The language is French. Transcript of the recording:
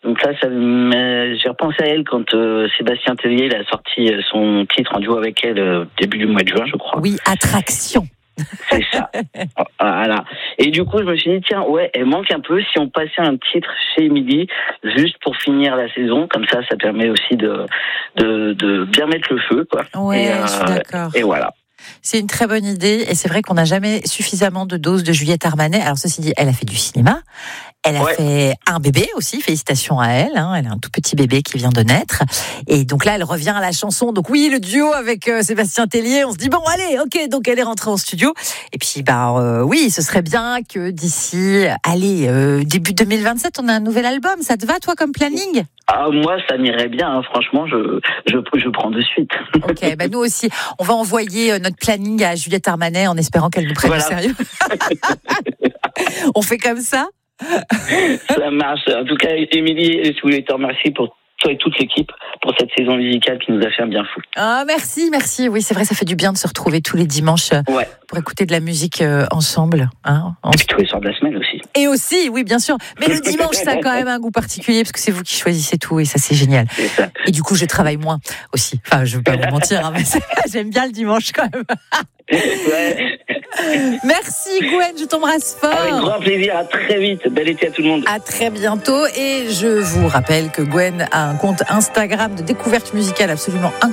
Donc là, j'ai repensé à elle quand Sébastien Tellier il a sorti son titre en duo avec elle début du mois de juin, je crois. Oui, Attraction. C'est ça. Voilà. Et du coup, je me suis dit, tiens, ouais, elle manque un peu. Si on passait un titre chez Émilie, juste pour finir la saison, comme ça permet aussi de bien mettre le feu, quoi. Ouais, je suis d'accord. Et voilà. C'est une très bonne idée. Et c'est vrai qu'on n'a jamais suffisamment de doses de Juliette Armanet. Alors, ceci dit, elle a fait du cinéma. Elle a fait un bébé aussi, félicitations à elle. Elle a un tout petit bébé qui vient de naître. Et donc là, elle revient à la chanson. Donc oui, le duo avec Sébastien Tellier, on se dit, bon, allez, ok, donc elle est rentrée en studio. Et puis, oui, ce serait bien que d'ici, début 2027, on a un nouvel album. Ça te va, toi, comme planning ? Ah, moi, ça m'irait bien, hein. Franchement, je prends de suite. Ok, nous aussi. On va envoyer notre planning à Juliette Armanet en espérant qu'elle nous prenne au sérieux. On fait comme ça ? Ça marche. En tout cas, Émilie, je voulais te remercier pour toi et toute l'équipe pour cette saison musicale qui nous a fait un bien fou. Ah, merci. Oui, c'est vrai, ça fait du bien de se retrouver tous les dimanches pour écouter de la musique ensemble. Hein, et puis tous les soirs de la semaine aussi. Et aussi, oui, bien sûr. Mais le dimanche, ça a quand même un goût particulier parce que c'est vous qui choisissez tout et ça, c'est génial. C'est ça. Et du coup, je travaille moins aussi. Enfin, je ne veux pas vous mentir, mais j'aime bien le dimanche quand même. Ouais. Merci Gwen, je t'embrasse fort. Avec grand plaisir, à très vite. Bel été à tout le monde. À très bientôt. Et je vous rappelle que Gwen a un compte Instagram de découverte musicale absolument incroyable.